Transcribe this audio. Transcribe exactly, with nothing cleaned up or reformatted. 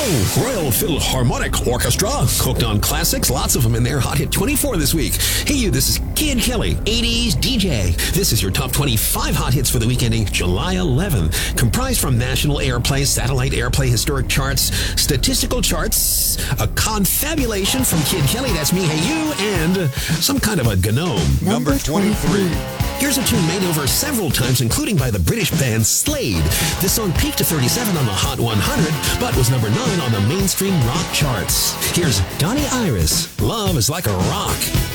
Oh, Royal Philharmonic Orchestra. Hooked on classics, lots of them in there. Hot Hit twenty-four this week. Hey you, this is Kid Kelly, eighties D J. This is your top twenty-five hot hits for the week ending July eleventh. Comprised from national airplay, satellite airplay, historic charts, statistical charts, a confabulation from Kid Kelly, that's me, hey you, and some kind of a gnome. Number twenty-three. Here's a tune made over several times, including by the British band Slade. This song peaked to thirty-seven on the Hot one hundred, but was number nine on the mainstream rock charts. Here's Donnie Iris, Love is Like a Rock.